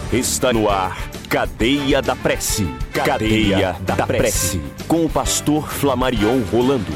Está no ar, Cadeia da Prece. Cadeia da Prece. Com o pastor Flamarion Rolando.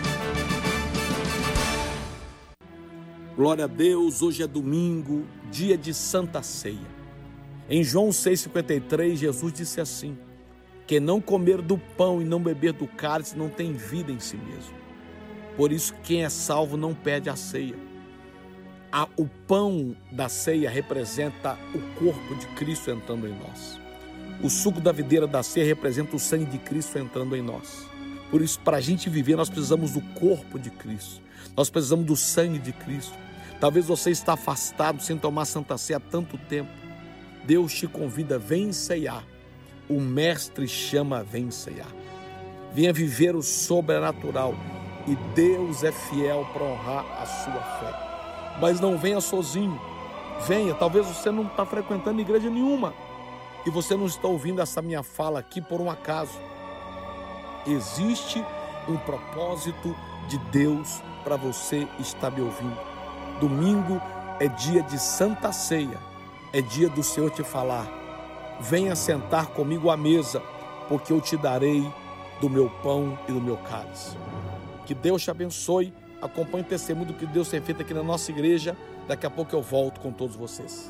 Glória a Deus, hoje é domingo, dia de Santa Ceia. Em João 6,53, Jesus disse assim: quem não comer do pão e não beber do cálice não tem vida em si mesmo. Por isso, quem é salvo não perde a ceia. O pão da ceia representa o corpo de Cristo entrando em nós. O suco da videira da ceia representa o sangue de Cristo entrando em nós. Por isso, para a gente viver, nós precisamos do corpo de Cristo. Nós precisamos do sangue de Cristo. Talvez você está afastado sem tomar Santa Ceia há tanto tempo. Deus te convida, vem ceiar. O Mestre chama, vem ceiar. Venha viver o sobrenatural. E Deus é fiel para honrar a sua fé. Mas não venha sozinho. Venha, talvez você não está frequentando igreja nenhuma. E você não está ouvindo essa minha fala aqui por um acaso. Existe um propósito de Deus para você estar me ouvindo. Domingo é dia de Santa Ceia. É dia do Senhor te falar: venha sentar comigo à mesa, porque eu te darei do meu pão e do meu cálice. Que Deus te abençoe. Acompanhe o testemunho do que Deus tem feito aqui na nossa igreja. Daqui a pouco eu volto com todos vocês.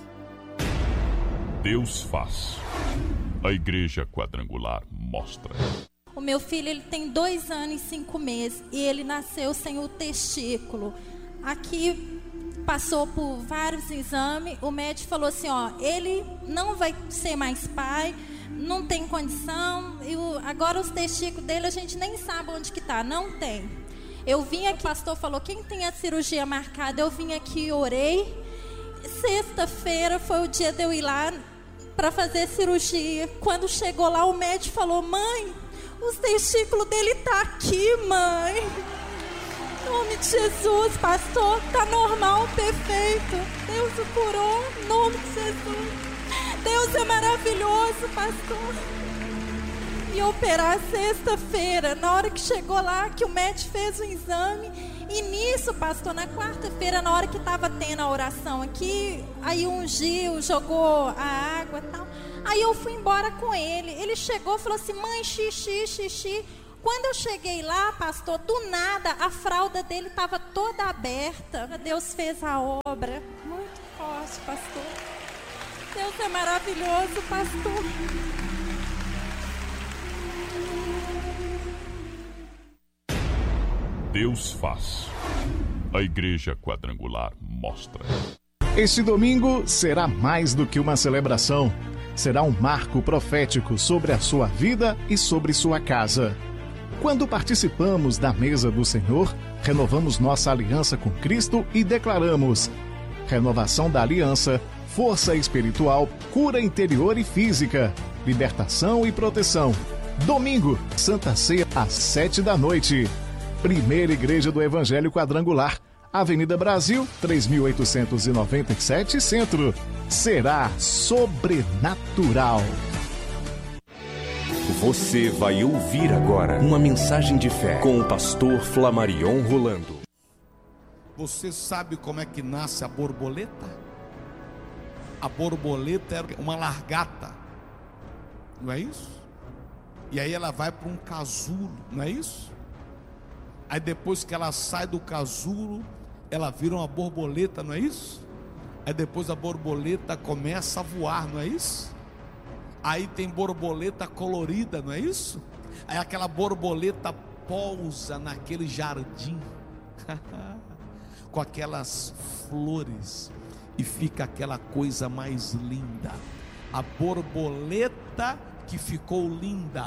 Deus faz. A Igreja Quadrangular mostra. O meu filho, ele tem 2 anos e 5 meses e ele nasceu sem o testículo. Aqui passou por vários exames, o médico falou assim, ele não vai ser mais pai, não tem condição, agora os testículos dele a gente nem sabe onde que tá, não tem. Eu vim aqui, o pastor falou, quem tem a cirurgia marcada? Eu vim aqui, orei. Sexta-feira foi o dia de eu ir lá para fazer cirurgia. Quando chegou lá, o médico falou, mãe, os testículos dele tá aqui, mãe. Em nome de Jesus, pastor, tá normal, perfeito. Deus o curou, em nome de Jesus. Deus é maravilhoso, pastor. E operar sexta-feira, na hora que chegou lá, que o médico fez o exame. E nisso, pastor, na quarta-feira, na hora que estava tendo a oração aqui, aí ungiu, jogou a água e tal. Aí eu fui embora com ele. Ele chegou e falou assim, mãe, xixi. Quando eu cheguei lá, pastor, do nada, a fralda dele estava toda aberta. Deus fez a obra. Muito forte, pastor. Deus é maravilhoso, pastor. Deus faz. A Igreja Quadrangular mostra. Este domingo será mais do que uma celebração. Será um marco profético sobre a sua vida e sobre sua casa. Quando participamos da mesa do Senhor, renovamos nossa aliança com Cristo e declaramos: renovação da aliança, força espiritual, cura interior e física, libertação e proteção. Domingo, Santa Ceia às 7h. Primeira Igreja do Evangelho Quadrangular, Avenida Brasil, 3897, Centro. Será sobrenatural. Você vai ouvir agora uma mensagem de fé com o pastor Flamarion Rolando. Você sabe como é que nasce a borboleta? A borboleta é uma largata, não é isso? E aí ela vai para um casulo, não é isso? Aí depois que ela sai do casulo, ela vira uma borboleta, não é isso? Aí depois a borboleta começa a voar, não é isso? Aí tem borboleta colorida, não é isso? Aí aquela borboleta pousa naquele jardim com aquelas flores e fica aquela coisa mais linda. A borboleta que ficou linda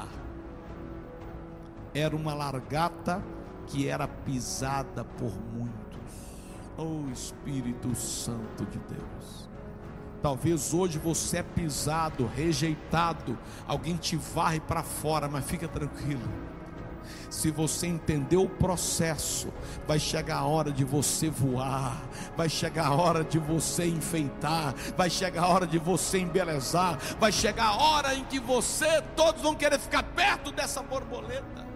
era uma largata que era pisada por muitos. Oh Espírito Santo de Deus, talvez hoje você é pisado, rejeitado, alguém te varre para fora, mas fica tranquilo. Se você entender o processo, vai chegar a hora de você voar, vai chegar a hora de você enfeitar, vai chegar a hora de você embelezar, vai chegar a hora em que todos vão querer ficar perto dessa borboleta.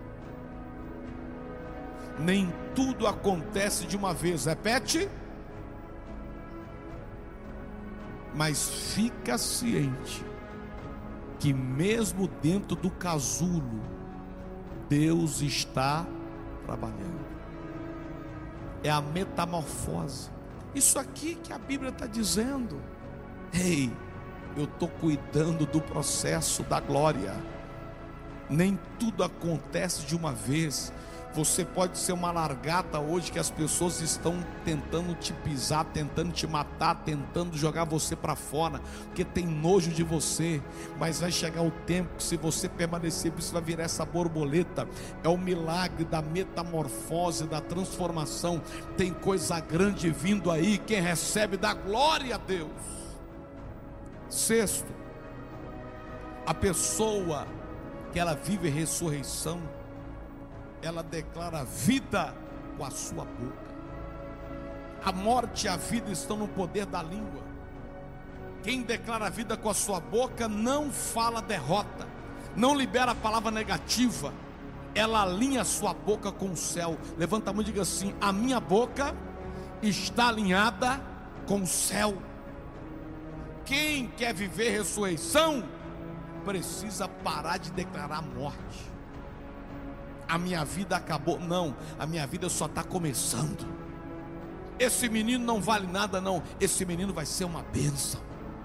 Nem tudo acontece de uma vez, repete. Mas fica ciente que mesmo dentro do casulo, Deus está trabalhando. É a metamorfose. Isso aqui que a Bíblia está dizendo. Ei, eu estou cuidando do processo da glória. Nem tudo acontece de uma vez. Você pode ser uma largata hoje que as pessoas estão tentando te pisar, tentando te matar, tentando jogar você para fora, porque tem nojo de você. Mas vai chegar o tempo que, se você permanecer, você vai virar essa borboleta. É o milagre da metamorfose, da transformação. Tem coisa grande vindo aí. Quem recebe dá glória a Deus. Sexto, a pessoa que ela vive ressurreição, ela declara vida com a sua boca. A morte e a vida estão no poder da língua. Quem declara a vida com a sua boca não fala derrota, não libera a palavra negativa. Ela alinha a sua boca com o céu. Levanta a mão e diga assim: a minha boca está alinhada com o céu. Quem quer viver ressurreição precisa parar de declarar morte. A minha vida acabou. Não, a minha vida só está começando. Esse menino não vale nada, não. Esse menino vai ser uma bênção.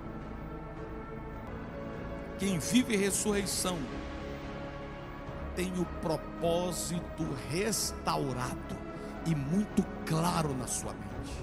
Quem vive ressurreição tem o propósito restaurado e muito claro na sua mente.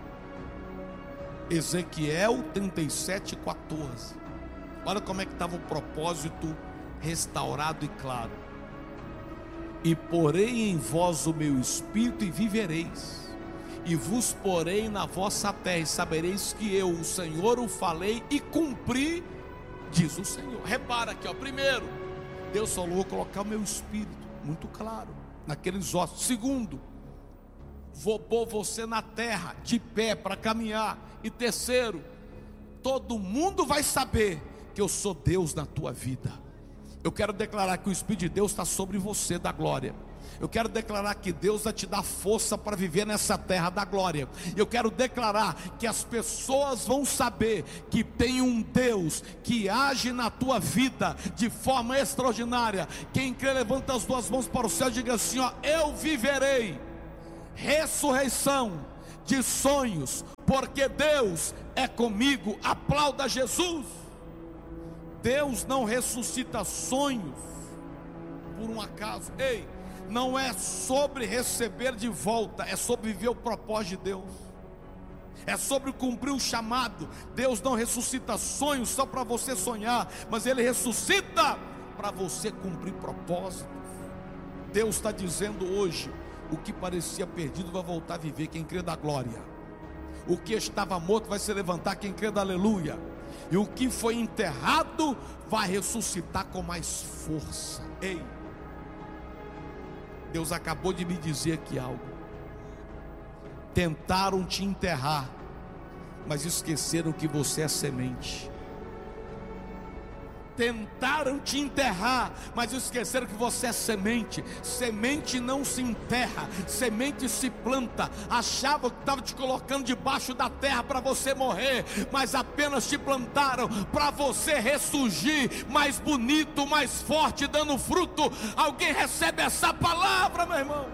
Ezequiel 37:14. Olha como é que estava o propósito restaurado e claro. E porei em vós o meu espírito e vivereis, e vos porei na vossa terra, e sabereis que eu, o Senhor, o falei e cumpri, diz o Senhor. Repara aqui, ó. Primeiro, Deus falou: vou colocar o meu espírito, muito claro, naqueles ossos. Segundo, vou pôr você na terra, de pé, para caminhar. E terceiro, todo mundo vai saber que eu sou Deus na tua vida. Eu quero declarar que o Espírito de Deus está sobre você, da glória. Eu quero declarar que Deus vai te dar força para viver nessa terra da glória. Eu quero declarar que as pessoas vão saber que tem um Deus que age na tua vida de forma extraordinária. Quem crê, levanta as duas mãos para o céu e diga assim: ó, eu viverei ressurreição de sonhos, porque Deus é comigo. Aplauda Jesus. Deus não ressuscita sonhos por um acaso. Ei, não é sobre receber de volta, é sobre viver o propósito de Deus. É sobre cumprir o chamado. Deus não ressuscita sonhos só para você sonhar, mas Ele ressuscita para você cumprir propósitos. Deus está dizendo hoje: o que parecia perdido vai voltar a viver quem crê da glória. O que estava morto vai se levantar quem crê da aleluia. E o que foi enterrado vai ressuscitar com mais força. Ei, Deus acabou de me dizer aqui algo. Tentaram te enterrar, mas esqueceram que você é semente. Tentaram te enterrar, mas esqueceram que você é semente. Semente não se enterra, semente se planta. Achavam que estavam te colocando debaixo da terra para você morrer, mas apenas te plantaram para você ressurgir mais bonito, mais forte, dando fruto. Alguém recebe essa palavra, meu irmão?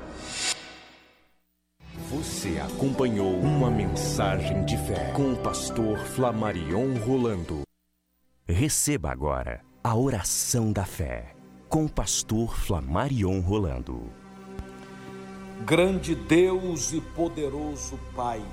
Você acompanhou uma mensagem de fé com o pastor Flamarion Rolando. Receba agora a oração da fé com o pastor Flamarion Rolando. Grande Deus e poderoso Pai,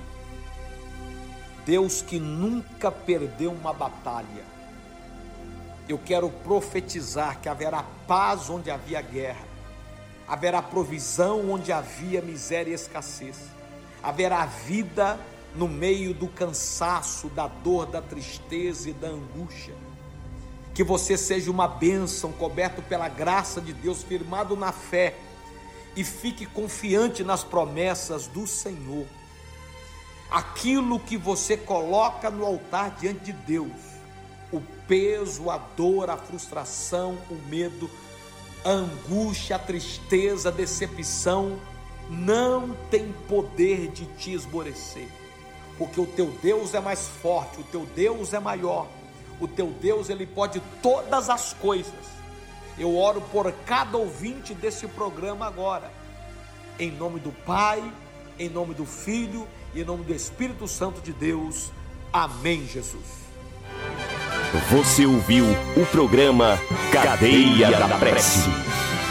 Deus que nunca perdeu uma batalha, eu quero profetizar que haverá paz onde havia guerra, haverá provisão onde havia miséria e escassez, haverá vida no meio do cansaço, da dor, da tristeza e da angústia. Que você seja uma bênção, coberto pela graça de Deus, firmado na fé, e fique confiante nas promessas do Senhor. Aquilo que você coloca no altar diante de Deus, o peso, a dor, a frustração, o medo, a angústia, a tristeza, a decepção, não tem poder de te esmorecer. porque o teu Deus é mais forte, o teu Deus é maior, o teu Deus, ele pode todas as coisas. Eu oro por cada ouvinte desse programa agora, em nome do Pai, em nome do Filho e em nome do Espírito Santo de Deus. Amém, Jesus. Você ouviu o programa Cadeia da Prece.